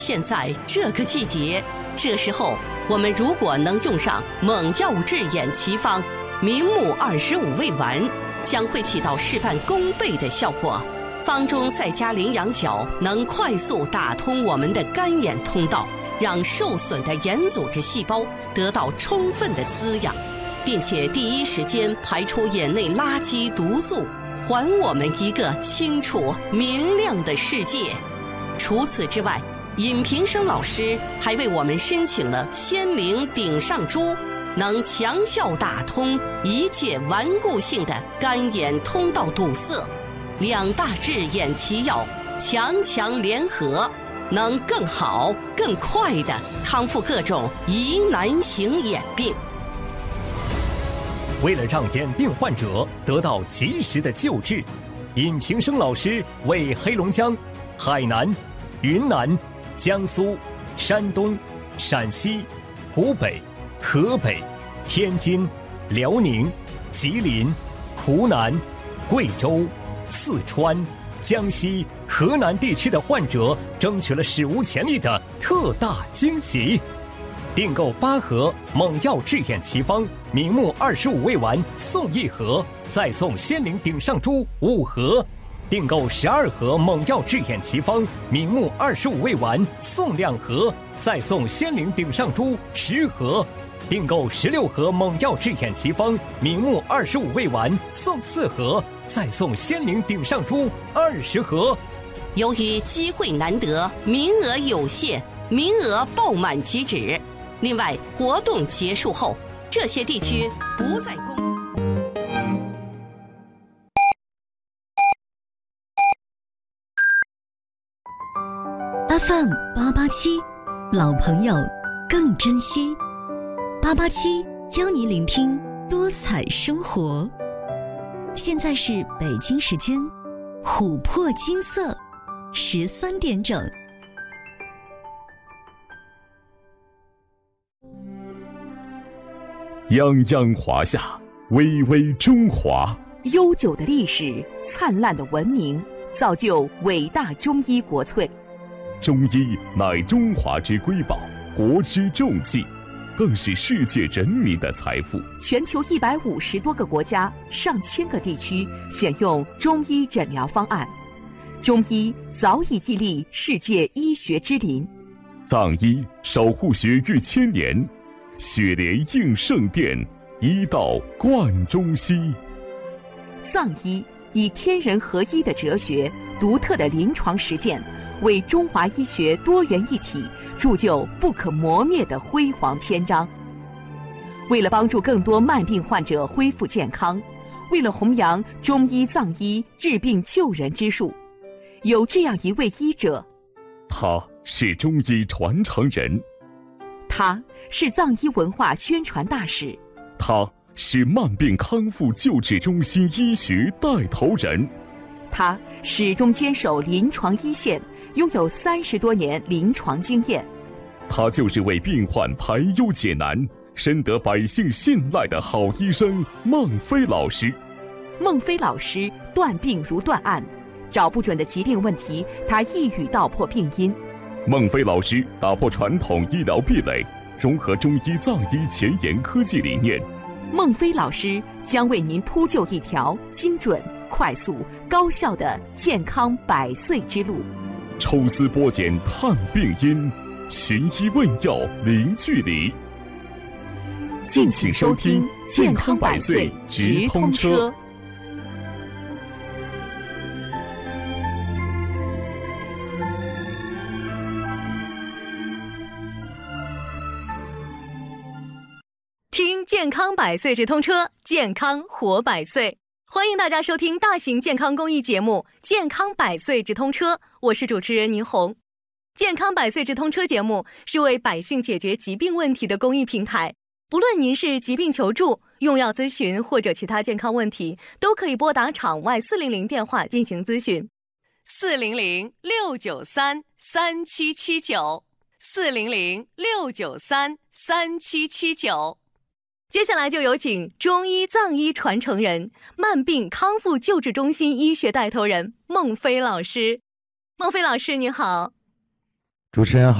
现在这个季节，这时候我们如果能用上猛药治眼奇方明目25味丸，将会起到事半功倍的效果。方中赛加羚羊角能快速打通我们的干眼通道，让受损的眼组织细胞得到充分的滋养，并且第一时间排出眼内垃圾毒素，还我们一个清楚明亮的世界。除此之外，尹平生老师还为我们申请了仙灵顶上珠，能强效打通一切顽固性的干眼通道堵塞。2大治眼奇药强强联合，能更好更快地康复各种疑难型眼病。 为了让眼病患者得到及时的救治，尹平生老师为黑龙江、海南、云南、江苏、山东、陕西、湖北、河北、天津、辽宁、吉林、湖南、贵州、四川、江西、河南地区的患者争取了史无前例的特大惊喜。订购8盒猛药治眼奇方明目25味丸送1盒，再送仙灵顶上珠5盒；订购12盒猛药治眼奇方明目25味丸送2盒，再送仙灵顶上珠10盒；订购16盒猛药治眼奇方明目25味丸送4盒，再送仙灵顶上珠20盒。 由于机会难得，名额有限，名额爆满即止。另外，活动结束后，这些地区不再公。 FM 887，老朋友更珍惜。887邀你聆听多彩生活。现在是北京时间琥珀金色13点整。 泱泱华夏，巍巍中华。 悠久的历史，灿烂的文明，造就伟大中医国粹。 中医乃中华之瑰宝，国之重器，更是世界人民的财富。 全球150多个国家、上千个地区选用中医诊疗方案，中医早已屹立世界医学之林。 藏医守护学逾1000年，血莲应圣殿，医道贯中西。 藏医以天人合一的哲学、独特的临床实践，为中华医学多元一体铸就不可磨灭的辉煌篇章。为了帮助更多慢病患者恢复健康，为了弘扬中医藏医治病救人之术，有这样一位医者， 他是中医传承人， 他是藏医文化宣传大使， 他是慢病康复救治中心医学带头人， 他始终坚守临床一线，拥有30多年临床经验。 他就是为病患排忧解难，深得百姓信赖的好医生孟非老师。 孟非老师断病如断案，找不准的疾病问题，他一语道破病因。 孟非老师打破传统医疗壁垒，融合中医藏医前沿科技理念。 孟非老师将为您铺就一条精准、快速、高效的健康100岁之路。 抽丝剥茧探病因，寻医问药零距离。 敬请收听健康100岁直通车。 听健康100岁直通车，健康活100岁。欢迎大家收听大型健康公益节目《健康100岁直通车》，我是主持人倪红。健康100岁直通车节目是为百姓解决疾病问题的公益平台，不论您是疾病求助、用药咨询或者其他健康问题，都可以拨打场外400电话进行咨询。400-693-3779，400-693-3779。接下来就有请中医藏医传承人、慢病康复救治中心医学带头人孟非老师。孟非老师，你好。 主持人好。